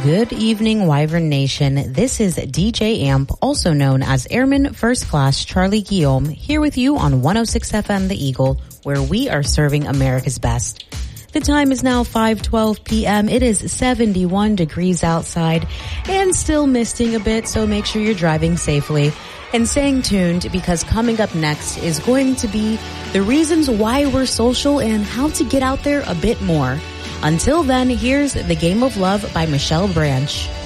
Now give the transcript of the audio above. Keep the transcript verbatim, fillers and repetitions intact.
Good evening, Wyvern Nation. This is D J Amp, also known as Airman First Class Charlie Guillaume, here with you on one oh six F M The Eagle, where we are serving America's best. The time is now five twelve p.m. It is seventy-one degrees outside and still misting a bit, so make sure you're driving safely and staying tuned, because coming up next is going to be the reasons why we're social and how to get out there a bit more. Until then, here's The Game of Love by Michelle Branch.